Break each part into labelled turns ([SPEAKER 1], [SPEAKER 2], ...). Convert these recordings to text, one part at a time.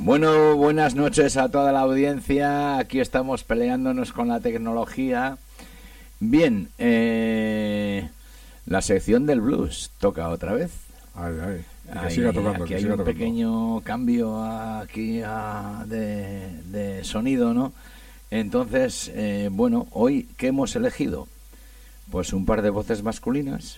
[SPEAKER 1] Bueno, buenas noches a toda la audiencia. Aquí estamos peleándonos con la tecnología. Bien, la sección del blues toca otra vez.
[SPEAKER 2] Que siga tocando.
[SPEAKER 1] Aquí hay un pequeño cambio aquí de sonido, ¿no? Entonces, bueno, hoy, ¿qué hemos elegido? Pues un par de voces masculinas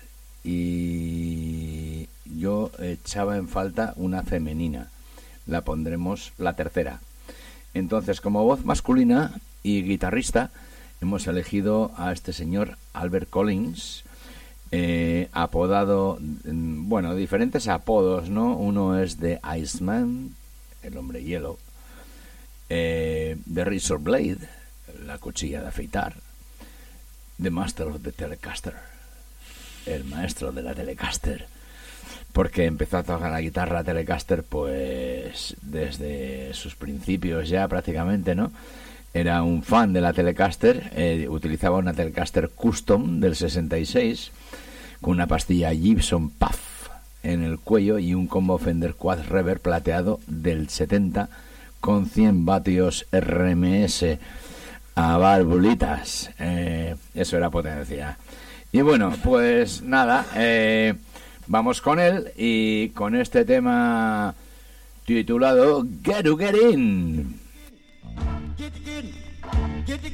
[SPEAKER 1] y yo echaba en falta una femenina. La pondremos la tercera. Entonces, como voz masculina y guitarrista, hemos elegido a este señor Albert Collins, apodado, bueno, diferentes apodos, ¿no? Uno es The Iceman, el hombre hielo, The Razor Blade, la cuchilla de afeitar, The Master of the Telecaster, el maestro de la Telecaster, porque empezó a tocar la guitarra Telecaster pues desde sus principios ya prácticamente, ¿no? Era un fan de la Telecaster, utilizaba una Telecaster Custom del 66 con una pastilla Gibson Puff en el cuello y un combo Fender Quad Reverb plateado del 70 con 100 vatios RMS a valvulitas. Eso era potencia. Y bueno, pues nada, vamos con él y con este tema titulado Get to Get In.